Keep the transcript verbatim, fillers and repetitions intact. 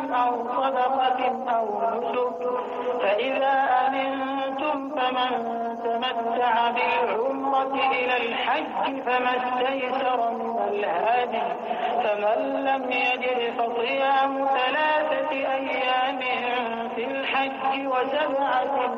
أو صدقة أو نسك، فإذا أمنتم فمن تمتع بالعمرة إلى الحج فما استيسر من الهدي، فمن لم يجد فصيام ثلاثة أيام في الحج وسبعة